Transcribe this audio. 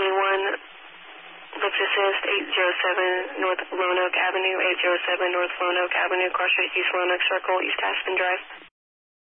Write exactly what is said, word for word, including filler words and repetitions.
W one, lift assist, eight oh seven North Lone Oak Avenue, eight oh seven North Lone Oak Avenue, cross street East Lone Oak Circle, East Aspen Drive.